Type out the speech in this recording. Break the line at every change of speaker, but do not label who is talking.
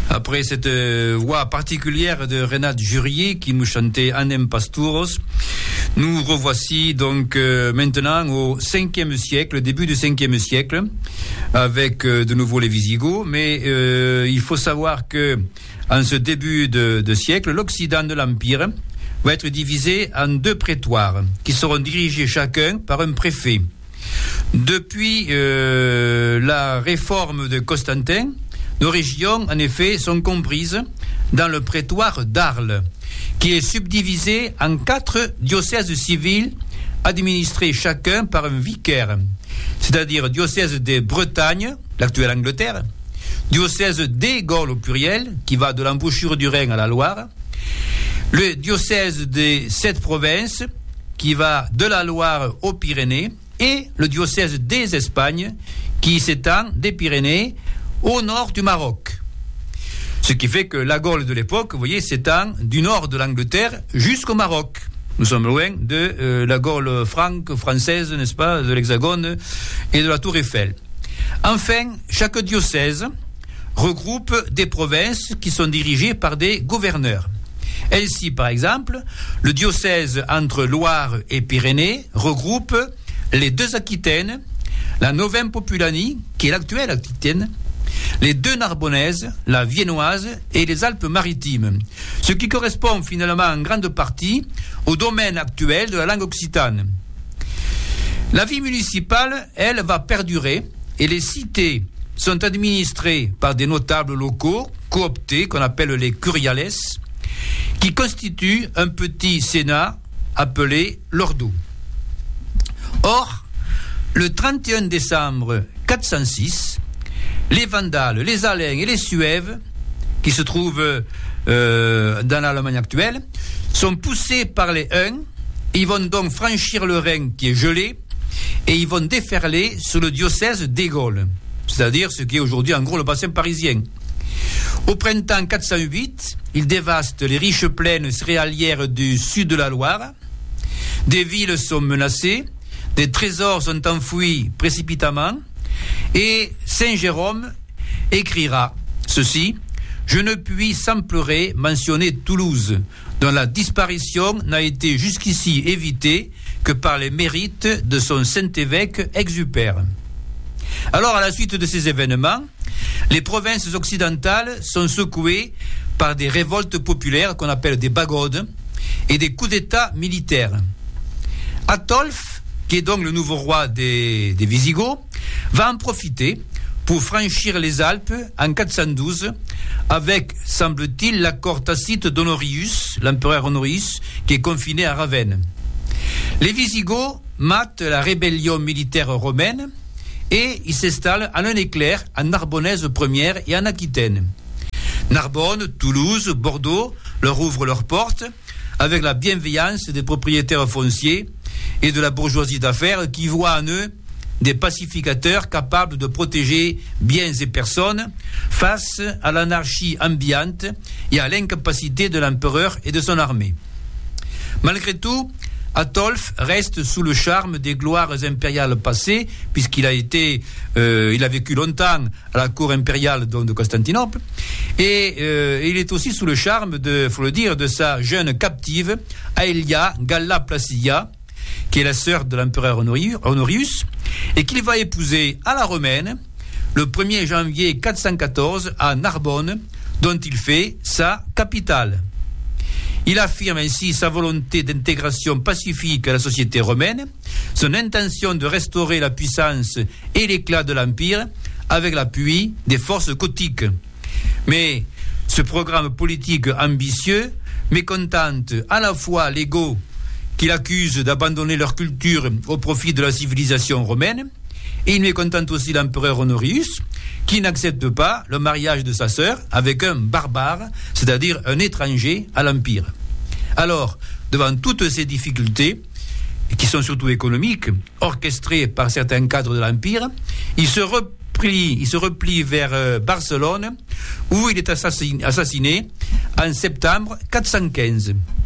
Après cette voix particulière de Renat Jurier qui nous chantait Anem Pastouros, nous revoici donc maintenant au 5e siècle, début du 5e siècle, avec de nouveau les Visigoths. Mais il faut savoir que en ce début de siècle, l'Occident de l'Empire va être divisé en 2 prétoires qui seront dirigés chacun par un préfet. Depuis la réforme de Constantin, nos régions, en effet, sont comprises dans le prétoire d'Arles, qui est subdivisé en 4 diocèses civils administrés chacun par un vicaire, c'est-à-dire diocèse de Bretagne, l'actuelle Angleterre, diocèse des Gaules au pluriel, qui va de l'embouchure du Rhin à la Loire, le diocèse des 7 provinces, qui va de la Loire aux Pyrénées, et le diocèse des Espagnes, qui s'étend des Pyrénées au nord du Maroc. Ce qui fait que la Gaule de l'époque, vous voyez, s'étend du nord de l'Angleterre jusqu'au Maroc. Nous sommes loin de la Gaule française, n'est-ce pas, de l'Hexagone et de la Tour Eiffel. Enfin, chaque diocèse regroupe des provinces qui sont dirigées par des gouverneurs. Ainsi, par exemple, le diocèse entre Loire et Pyrénées regroupe les 2 Aquitaines, la Novem Populani, qui est l'actuelle Aquitaine, les 2 Narbonnaises, la Viennoise et les Alpes-Maritimes, ce qui correspond finalement en grande partie au domaine actuel de la langue occitane. La vie municipale, elle, va perdurer et les cités sont administrées par des notables locaux cooptés qu'on appelle les curiales, qui constituent un petit sénat appelé l'ordo. Or, le 31 décembre 406, les Vandales, les Alains et les Suèves, qui se trouvent dans l'Allemagne actuelle, sont poussés par les Huns. Ils vont donc franchir le Rhin qui est gelé et ils vont déferler sur le diocèse des Gaules, c'est-à-dire ce qui est aujourd'hui en gros le bassin parisien. Au printemps 408, ils dévastent les riches plaines céréalières du sud de la Loire. Des villes sont menacées, des trésors sont enfouis précipitamment. Et Saint Jérôme écrira ceci: « Je ne puis sans pleurer mentionner Toulouse, dont la disparition n'a été jusqu'ici évitée que par les mérites de son Saint-Évêque Exupère. » Alors, à la suite de ces événements, les provinces occidentales sont secouées par des révoltes populaires qu'on appelle des bagaudes et des coups d'État militaires. Atolphe, qui est donc le nouveau roi des Visigoths, va en profiter pour franchir les Alpes en 412 avec, semble-t-il, l'accord tacite d'Honorius, l'empereur Honorius, qui est confiné à Ravenne. Les Visigoths matent la rébellion militaire romaine et ils s'installent en un éclair en Narbonnaise première et en Aquitaine. Narbonne, Toulouse, Bordeaux leur ouvrent leurs portes avec la bienveillance des propriétaires fonciers et de la bourgeoisie d'affaires qui voient en eux des pacificateurs capables de protéger biens et personnes face à l'anarchie ambiante et à l'incapacité de l'empereur et de son armée. Malgré tout, Atolphe reste sous le charme des gloires impériales passées, puisqu'il a vécu longtemps à la cour impériale de Constantinople, et il est aussi sous le charme, faut le dire, de sa jeune captive, Aelia Galla Placidia, qui est la sœur de l'empereur Honorius, et qu'il va épouser à la romaine le 1er janvier 414 à Narbonne, dont il fait sa capitale. Il affirme ainsi sa volonté d'intégration pacifique à la société romaine, son intention de restaurer la puissance et l'éclat de l'Empire avec l'appui des forces gothiques. Mais ce programme politique ambitieux mécontente à la fois les Goths qu'il accuse d'abandonner leur culture au profit de la civilisation romaine, et il mécontente aussi l'empereur Honorius, qui n'accepte pas le mariage de sa sœur avec un barbare, c'est-à-dire un étranger à l'Empire. Alors, devant toutes ces difficultés, qui sont surtout économiques, orchestrées par certains cadres de l'Empire, il se replie vers Barcelone, où il est assassiné en septembre 415.